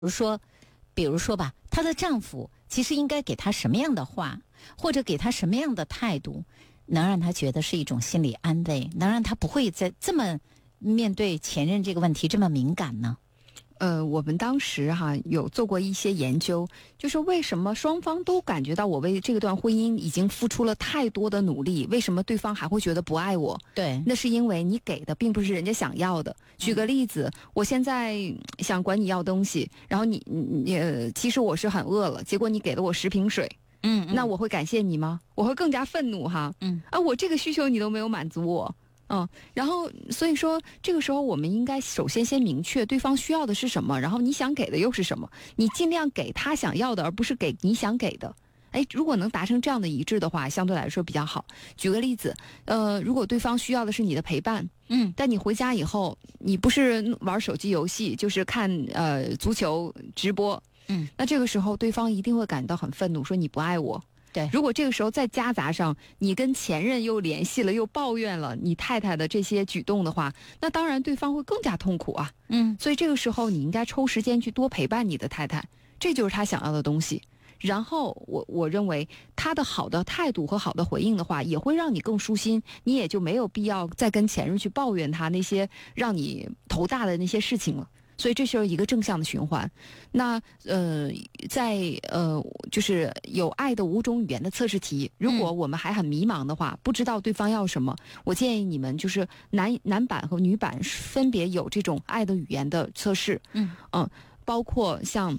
如说，比如说吧，她的丈夫其实应该给她什么样的话，或者给她什么样的态度，能让她觉得是一种心理安慰，能让她不会在这么面对前任这个问题这么敏感呢？ 我们当时有做过一些研究，就是为什么双方都感觉到我为这段婚姻已经付出了太多的努力，为什么对方还会觉得不爱我？ 对， 那是因为你给的并不是人家想要的。举个例子，我现在想管你要东西，然后你其实我是很饿了，结果你给了我10瓶水，那我会感谢你吗？我会更加愤怒哈。我这个需求你都没有满足我。然后所以说这个时候我们应该首先明确对方需要的是什么，然后你想给的又是什么，你尽量给他想要的，而不是给你想给的。如果能达成这样的一致的话，相对来说比较好。举个例子，如果对方需要的是你的陪伴，但你回家以后，你不是玩手机游戏，就是看足球直播，那这个时候对方一定会感到很愤怒，说你不爱我。 对， 如果这个时候再夹杂上你跟前任又联系了，又抱怨了你太太的这些举动的话，那当然对方会更加痛苦啊。所以这个时候你应该抽时间去多陪伴你的太太，这就是他想要的东西。然后我认为他的好的态度和好的回应的话，也会让你更舒心，你也就没有必要再跟前任去抱怨他那些让你头大的那些事情了。所以这是一个正向的循环。那就是有爱的5种语言的测试题，如果我们还很迷茫的话，不知道对方要什么，我建议你们就是男版和女版分别有这种爱的语言的测试。包括像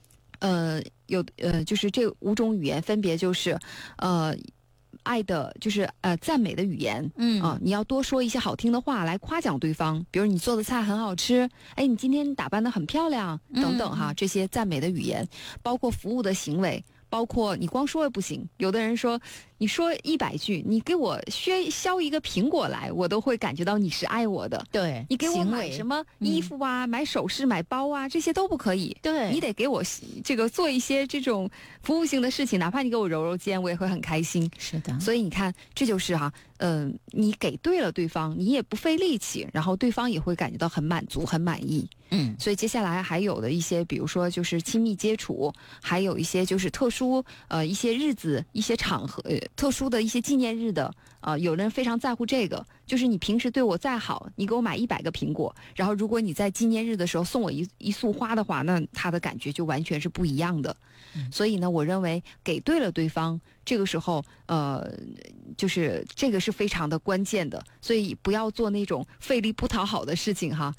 就是这5种语言分别就是爱的就是赞美的语言，你要多说一些好听的话来夸奖对方，比如你做的菜很好吃，你今天打扮得很漂亮等等这些赞美的语言，包括服务的行为，包括你光说也不行，有的人说你说100句，你给我削一个苹果来，我都会感觉到你是爱我的。 对， 你给我买什么衣服啊，买首饰买包啊，这些都不可以。 对， 你得给我这个做一些这种服务性的事情，哪怕你给我揉揉肩，我也会很开心。 是的， 所以你看这就是你给对了对方，你也不费力气，然后对方也会感觉到很满足很满意。所以接下来还有的一些比如说就是亲密接触，还有一些就是特殊一些日子一些场合特殊的一些纪念日的有人非常在乎这个，就是你平时对我再好，你给我买100个苹果，然后如果你在纪念日的时候送我一束花的话，那他的感觉就完全是不一样的。所以呢，我认为给对了对方，这个时候就是这个是非常的关键的，所以不要做那种费力不讨好的事情哈。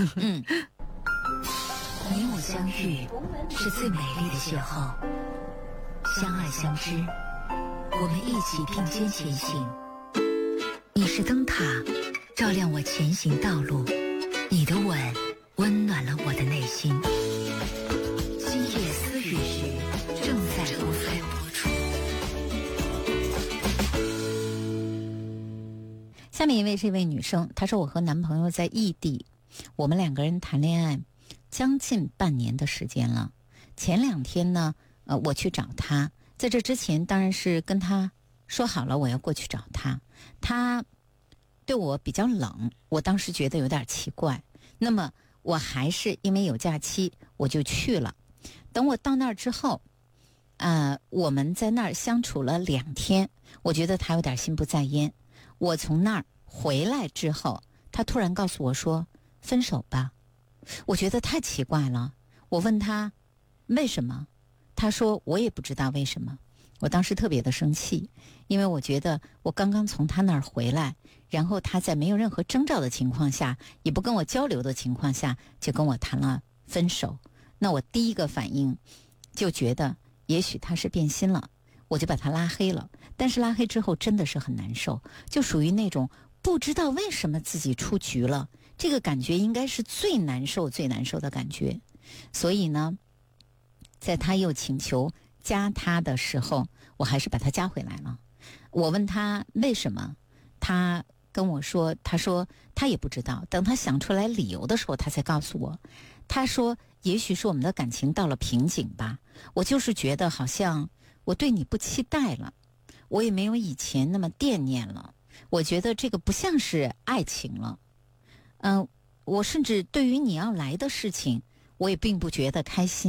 你我相遇是最美丽的邂逅，相爱相知，我们一起并肩前行。你是灯塔，照亮我前行道路，你的吻温暖了我的内心。今夜思雨正在播出。 下面一位是一位女生，她说我和男朋友在异地，我们2个人谈恋爱将近半年的时间了。前2天呢，我去找他，在这之前当然是跟他说好了我要过去找他，他对我比较冷，我当时觉得有点奇怪，那么我还是因为有假期我就去了。等我到那儿之后，我们在那儿相处了2天，我觉得他有点心不在焉。我从那儿回来之后，他突然告诉我说分手吧。我觉得太奇怪了，我问他为什么，他说我也不知道为什么。我当时特别的生气，因为我觉得我刚刚从他那儿回来，然后他在没有任何征兆的情况下，也不跟我交流的情况下，就跟我谈了分手。那我第一个反应就觉得也许他是变心了，我就把他拉黑了。但是拉黑之后真的是很难受，就属于那种不知道为什么自己出局了，这个感觉应该是最难受最难受的感觉。所以呢，在他又请求加他的时候，我还是把他加回来了。我问他为什么，他跟我说，他说他也不知道，等他想出来理由的时候他才告诉我。他说也许是我们的感情到了瓶颈吧，我就是觉得好像我对你不期待了，我也没有以前那么惦念了，我觉得这个不像是爱情了。我甚至对于你要来的事情， 我也并不觉得开心。